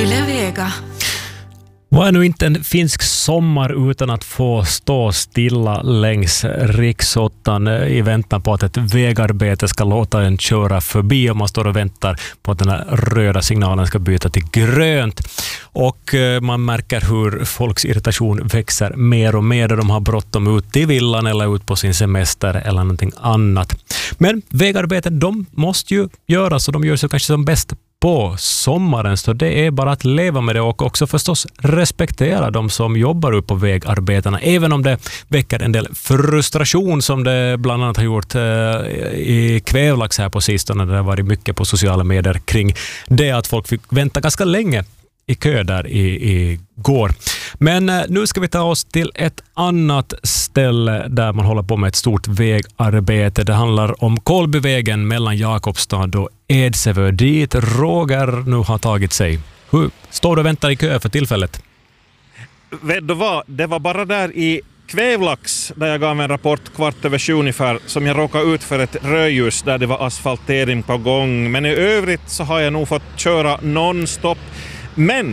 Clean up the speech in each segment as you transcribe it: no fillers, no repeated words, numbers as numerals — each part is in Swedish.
Yle Vega. Vad är nu inte en finsk sommar utan att få stå stilla längs riksåttan i väntan på att ett vägarbete ska låta en köra förbi och man står och väntar på att den här röda signalen ska byta till grönt. Och man märker hur folks irritation växer mer och mer när de har bråttom ut till villan eller ut på sin semester eller någonting annat. Men vägarbeten, de måste ju göras och de gör så kanske som bäst på sommaren, så det är bara att leva med det och också förstås respektera de som jobbar upp på vägarbetena, även om det väcker en del frustration som det bland annat har gjort i Kvävlax här på sistone. Det har varit mycket på sociala medier kring det att folk fick vänta ganska länge i kö där i går. Men nu ska vi ta oss till ett annat ställe där man håller på med ett stort vägarbete. Det handlar om Kolbyvägen mellan Jakobstad och Edsevö, dit Roger nu har tagit sig. Hur står du och väntar i kö för tillfället? Vet du vad? Det var bara där i Kvävlax där jag gav en rapport 7:15 ungefär som jag råkade ut för ett rödljus där det var asfaltering på gång. Men i övrigt så har jag nog fått köra non-stop. Men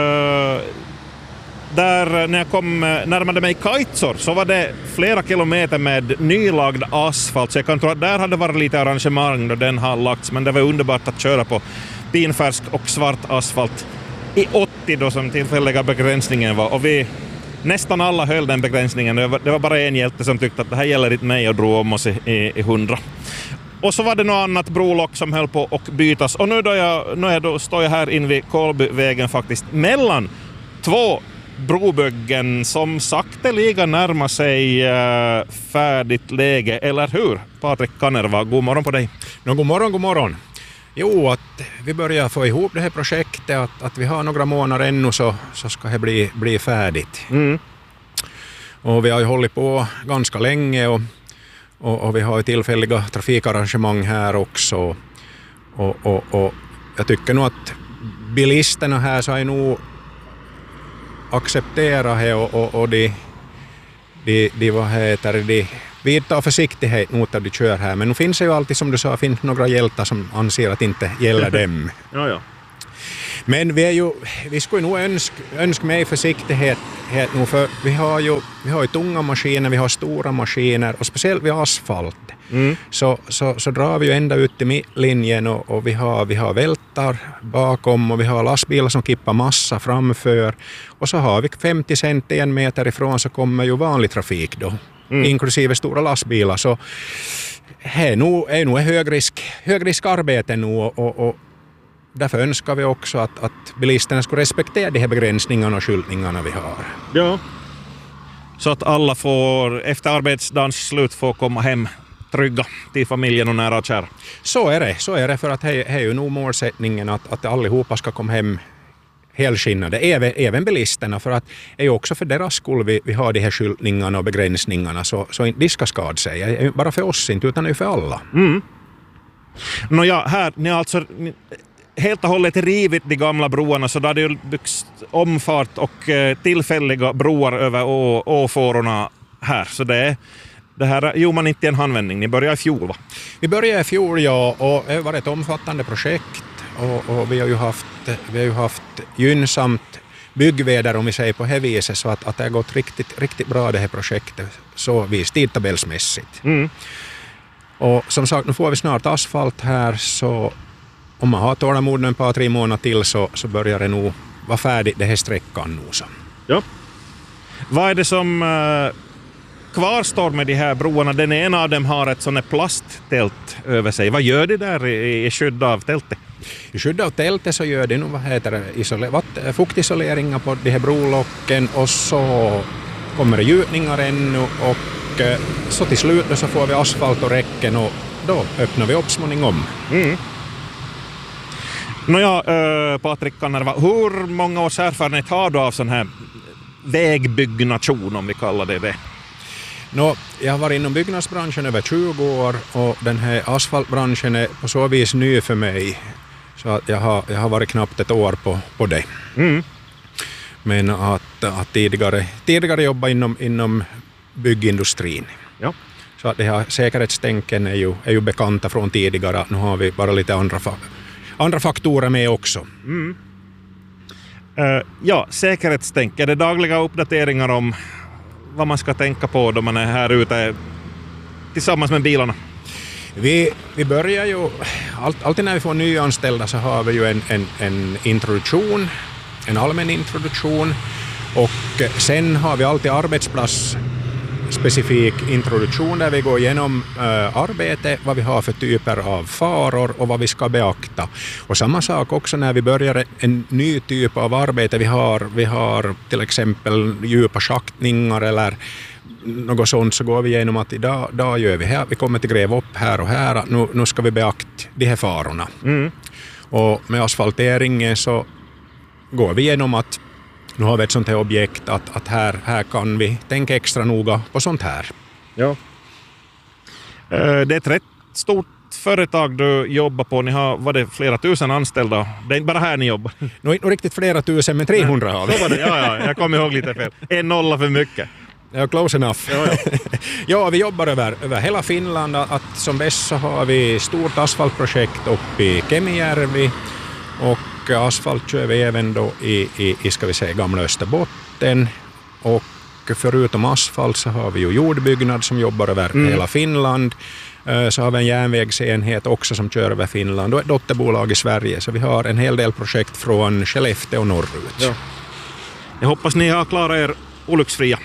där när jag närmade mig Kaitsor så var det flera kilometer med nylagd asfalt. Så jag kan tro att där hade varit lite arrangemang då den har lagts. Men det var underbart att köra på pinfärsk och svart asfalt i 80 då som tillfälliga begränsningen var. Och vi nästan alla höll den begränsningen. Det var bara en hjälte som tyckte att det här gäller inte mig och drog om oss i 100. Och så var det något annat brolock som höll på att bytas. Och nu står jag här in vid Kolbyvägen faktiskt mellan två brobyggen som sakteliga närmar sig färdigt läge. Eller hur? Patrik Kanerva, god morgon på dig. God morgon. Jo, att vi börjar få ihop det här projektet. Att vi har några månader ännu så ska det bli färdigt. Mm. Och vi har ju hållit på ganska länge och vi har ju tillfälliga trafikarrangemang här också. Och jag tycker nog att bilisterna här så är nog acceptera det och de vidtar försiktighet mot att de kör här. Men nu finns det ju alltid, som du sa, finns några hjältar som anser att inte gäller dem. Ja. Men vi skulle nog önska mer försiktighet nu, för vi har ju tunga maskiner, vi har stora maskiner och speciellt vid asfalt. Mm. Så drar vi ju ända ut till mittlinjen och vi har vältar bakom och vi har lastbilar som kippar massa framför och så har vi 50 cent 1 meter ifrån så kommer ju vanlig trafik då, inklusive stora lastbilar, så är nog högrisk arbete nu och därför önskar vi också att bilisterna ska respektera de här begränsningarna och skyltningarna vi har. Ja, så att alla får efter arbetsdagens slut får komma hem trygga till familjen och nära och kära. Så är det för att det är ju nog målsättningen att allihopa ska komma hem helskinnade, även bilisterna, för att det är ju också för deras skull vi har de här skyltningarna och begränsningarna, så inte de ska skada sig, bara för oss inte utan det är för alla. Mm. Nåja, här, ni har alltså helt och hållet rivit de gamla broarna, så där det ju byggts omfart och tillfälliga broar över åfårorna här, så det här gjorde man inte i en handvändning. Ni började i fjol, va? Vi började i fjol, ja, och det var ett omfattande projekt och vi har ju haft gynnsamt byggväder, om vi säger på det viset, så att det har gått riktigt bra det här projektet, så vis tidtabellsmässigt. Mm. Och som sagt, nu får vi snart asfalt här, så om man har tålamod ett par 3 månader till så börjar det nog vara färdigt det här sträckan nu. Så. Ja. Vad är det som kvarstår med de här broarna? Den ena av dem har ett sånt plasttält över sig. Vad gör det där i skydd av tältet? I skydd av tältet så gör det nog fuktisoleringar på de här brolocken, och så kommer det gjutningar ännu, och så till slut så får vi asfalt och räcken och då öppnar vi upp småningom. Mm. Nåja, Patrik Kanerva, hur många års erfarenhet har du av sån här vägbyggnation, om vi kallar det? Jag har varit inom byggnadsbranschen över 20 år och den här asfaltbranschen är på så vis ny för mig. Så att jag har varit knappt ett år på det. Mm. Men att tidigare jobba inom byggindustrin. Ja. Så att det här säkerhetstänken är ju bekanta från tidigare. Nu har vi bara lite andra faktorer med också. Mm. Ja, säkerhetstänk. Är det dagliga uppdateringar om vad man ska tänka på då man är här ute tillsammans med bilarna? Vi börjar ju, alltid när vi får nyanställda så har vi ju en introduktion, en allmän introduktion, och sen har vi alltid arbetsplatsspecifik introduktion där vi går igenom arbete, vad vi har för typer av faror och vad vi ska beakta. Och samma sak också när vi börjar en ny typ av arbete. Vi har till exempel djupa schaktningar eller något sånt, så går vi igenom att idag gör vi här, vi kommer att gräva upp här och här, nu ska vi beakta de här farorna. Och med asfalteringen så går vi igenom att nu har vi ett sånt här objekt att här kan vi tänka extra noga på sånt här. Ja. Det är ett rätt stort företag du jobbar på. Ni har, var det flera tusen anställda? Det är inte bara här ni jobbar. Nog inte riktigt flera tusen, men 300 har vi. Så var det, ja, jag kommer ihåg lite fel. En nolla för mycket. Ja, close enough. Ja. Ja, vi jobbar över hela Finland. Att som bäst så har vi stort asfaltprojekt uppe i Kemijärvi, och asfalt kör vi även då i ska vi säga, gamla Österbotten. Och förutom asfalt så har vi ju jordbyggnad som jobbar över hela Finland. Så har vi en järnvägsenhet också som kör över Finland och ett dotterbolag i Sverige. Så vi har en hel del projekt från Skellefteå och norrut. Ja. Jag hoppas ni har klarat er olycksfria.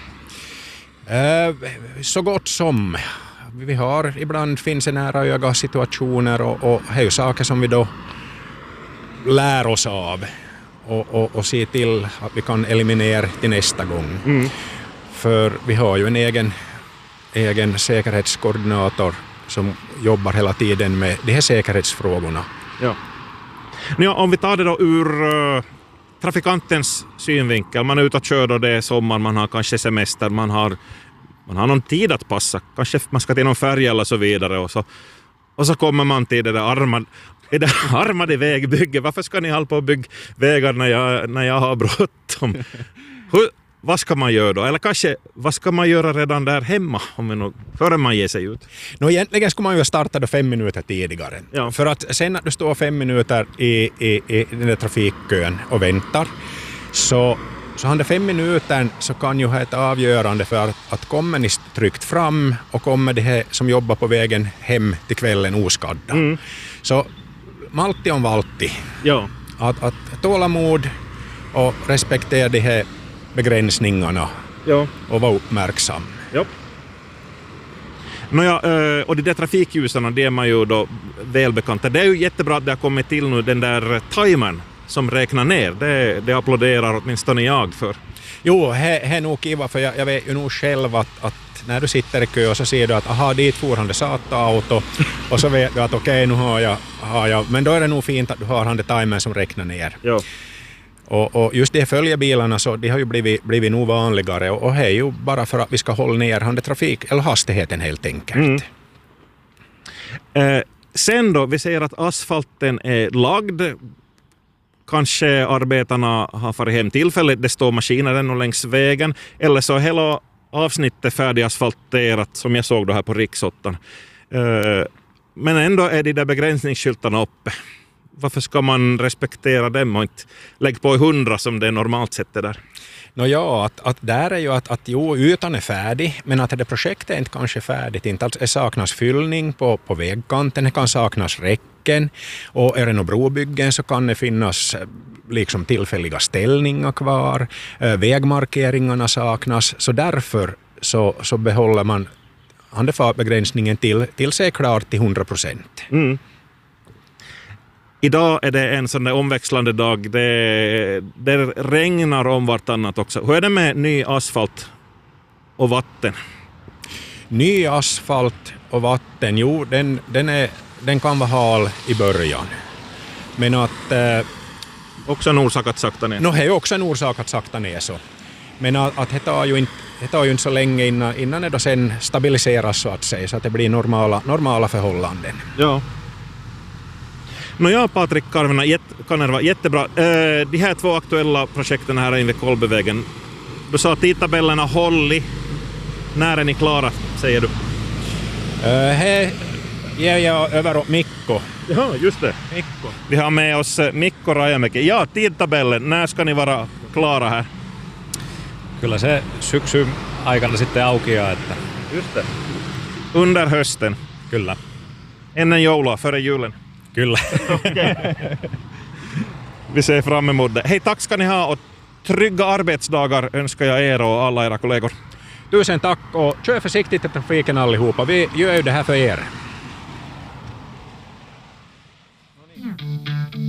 Så gott som. Vi har, ibland finns det nära öga situationer och det är ju saker som vi då lär oss av och se till att vi kan eliminera till nästa gång. För vi har ju en egen säkerhetskoordinator som jobbar hela tiden med de här säkerhetsfrågorna. Ja. Nu, om vi tar det då ur trafikantens synvinkel, man är ute och kör då, det är sommar, man har kanske semester, man har någon tid att passa, kanske man ska till någon färja eller så vidare, och så kommer man till det där armade vägbygge. Varför ska ni hålla på att bygga vägar när jag har bråttom? Vad ska man göra då? Eller kanske, vad ska man göra redan där hemma före man ger sig ut? Egentligen skulle man ju starta då 5 minuter tidigare. Ja. För att sen att du står 5 minuter i den där trafikkön och väntar, så han det 5 minuter så kan ju ha ett avgörande för att kommer ni tryckt fram och kommer det här som jobbar på vägen hem till kvällen oskadda. Så malti om valti. Ja. Att tålamod och respektera de här begränsningarna, Ja. och vara uppmärksam. Ja. Och de där trafikljusarna, det är man ju då välbekanta. Det är ju jättebra att det har kommit till nu, den där timern som räknar ner. Det applåderar åtminstone jag för. Jo, det är nog kiva, för jag vet ju nog själv att när du sitter i kö och så ser du att aha, dit får han det SATA-auto och så vet du att okej, nu har jag. Men då är det nog fint att du har han det timern som räknar ner. Ja. Och just de här följebilarna, så de har ju blivit nog vanligare, och det är ju bara för att vi ska hålla ner han det trafik eller hastigheten helt enkelt. Sen då, vi säger att asfalten är lagd. Kanske arbetarna har farit hem tillfälligt, det står maskiner ännu längs vägen, eller så hela avsnittet färdigasfalterat som jag såg då här på Riksåttan. Men ändå är de där begränsningsskyltarna uppe. Varför ska man respektera dem och inte lägga på 100 som det är normalt sett det där? Att där är ju att jo, ytan är färdig, men att det projektet är inte kanske färdigt. Inte alls, det saknas fyllning på vägkanten, det kan saknas räcken, och är det några brobyggen så kan det finnas liksom tillfälliga ställningar kvar, vägmarkeringarna saknas, så därför så behåller man handefartbegränsningen till sig klart till 100%. Idag är det en sån där omväxlande dag. Det regnar om vartannat också. Hur är det med ny asfalt och vatten? Ny asfalt och vatten, jo, den kan vara hal i början. Men att... också en orsak att sakta ner? Det är också en orsak att sakta ner så. Men att det tar ju inte så länge innan det då sen stabiliseras så att säga, så att det blir normala förhållanden. Ja. Patrik Kanerva, jättebra. De här 2 aktuella projekten här invid Kolbevägen. Du sa att tidtabellerna hållit. När är ni klara, säger du? Här ger jag över åt Mikko. Ja, just det. Mikko. Vi har med oss Mikko Rajamäki. Ja, tidtabellen. När ska ni vara klara här? Kyllä se syksyn aikana sitten aukeaa, että Just det. Under hösten. kyllä. Ennen joulua, före julen. Kyllä. Vi ser fram emot det. Hej, tack ska ni ha och trygga arbetsdagar önskar jag er och alla era kollegor. Tusen tack och kör försiktigt i trafiken allihopa. Vi gör ju det här för er.